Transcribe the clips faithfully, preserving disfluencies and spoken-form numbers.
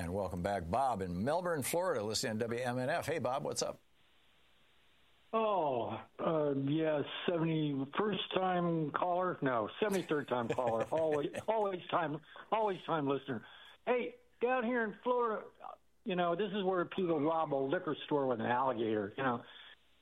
And welcome back, Bob in Melbourne, Florida, listening to W M N F. Hey, Bob, what's up? Oh, uh, yeah, seventy-first time caller? No, seventy-third time caller. always, always time, always time listener. Hey, down here in Florida, you know, this is where people rob a liquor store with an alligator, you know.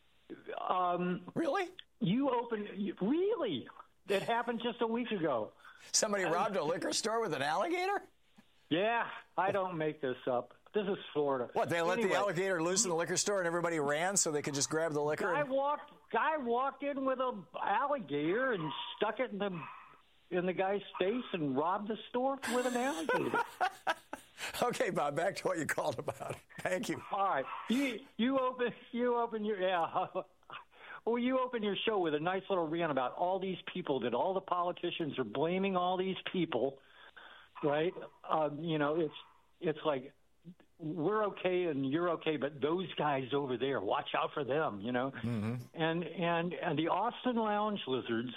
Um, really? You open, really? That happened just a week ago. Somebody robbed a liquor store with an alligator? Yeah, I don't make this up. This is Florida. What, they let anyway, the alligator loose in the liquor store and everybody ran so they could just grab the liquor? Guy and... walked, guy walked in with an alligator and stuck it in the in the guy's face and robbed the store with an alligator. Okay, Bob, back to what you called about. Thank you. All right. You, you open you open your yeah. Well, you open your show with a nice little rant about all these people that all the politicians are blaming all these people, right? Um, you know, it's it's like we're okay and you're okay, but those guys over there, watch out for them, you know? Mm-hmm. And, and, and the Austin Lounge Lizards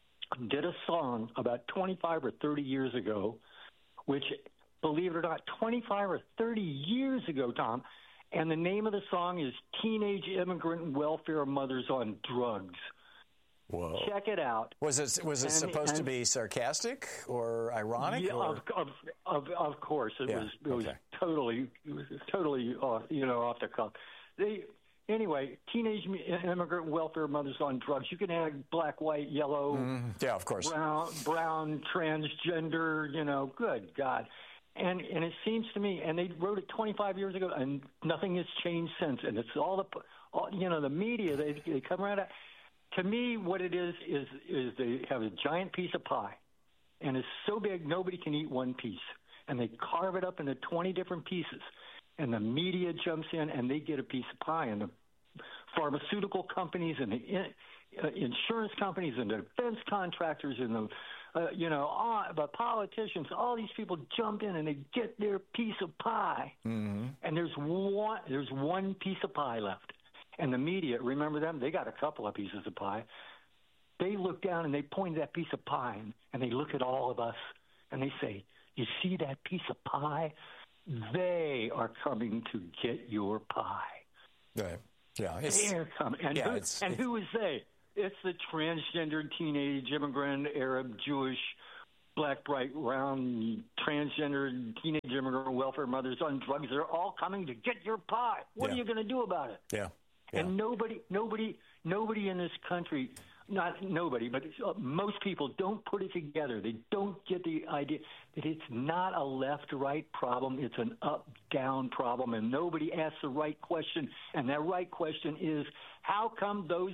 did a song about twenty-five or thirty years ago, which, believe it or not, twenty-five or thirty years ago, Tom, and the name of the song is Teenage Immigrant Welfare Mothers on Drugs. Whoa. Check it out. Was it was it and, supposed and, to be sarcastic or ironic? Yeah, or? Of, of of of course it yeah, was. It was okay. totally it was totally off, you know off the cuff. They anyway, teenage immigrant welfare mothers on drugs. You can add black, white, yellow, mm, yeah, of course, brown, brown, transgender. You know, good God. And and it seems to me, and they wrote it twenty-five years ago, and nothing has changed since. And it's all the, all, you know, the media. They they come around. To me, what it is is is they have a giant piece of pie, and it's so big nobody can eat one piece, and they carve it up into twenty different pieces, and the media jumps in and they get a piece of pie, and the pharmaceutical companies and the in, uh, insurance companies and the defense contractors and the uh, you know all, the politicians, all these people jump in and they get their piece of pie, mm-hmm. and there's one there's one piece of pie left. And the media, remember them? They got a couple of pieces of pie. They look down and they point that piece of pie and, and they look at all of us and they say, you see that piece of pie? They are coming to get your pie. Right. Yeah. It's, They're coming. And, yeah, who, it's, and it's, who is they? It's the transgender, teenage, immigrant, Arab, Jewish, black, bright, round, transgender, teenage immigrant welfare mothers on drugs. They're all coming to get your pie. What yeah. are you going to do about it? Yeah. Yeah. And nobody, nobody, nobody in this country, not nobody, but most people don't put it together. They don't get the idea that it's not a left-right problem. It's an up-down problem, and nobody asks the right question. And that right question is, how come those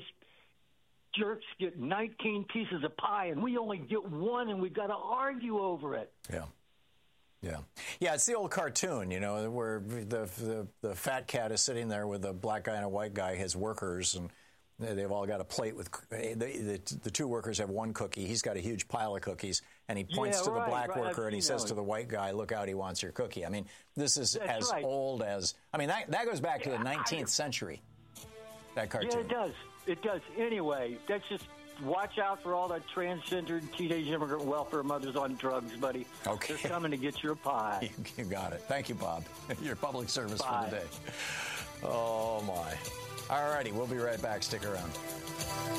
jerks get nineteen pieces of pie and we only get one, and we've got to argue over it? Yeah. Yeah, yeah. It's the old cartoon, you know, where the, the the fat cat is sitting there with a black guy and a white guy, his workers, and they've all got a plate with the, the, the two workers have one cookie. He's got a huge pile of cookies, and he points yeah, to right, the black right, worker and he says know. to the white guy, "Look out, he wants your cookie." I mean, this is That's as right. old as I mean that that goes back to the nineteenth century. That cartoon. Yeah, it does. It does. Anyway, that's just. Watch out for all the transgender teenage immigrant welfare mothers on drugs, buddy. Okay. They're coming to get your pie. You got it. Thank you, Bob. Your public service Bye. for the day. Oh, my. All righty. We'll be right back. Stick around.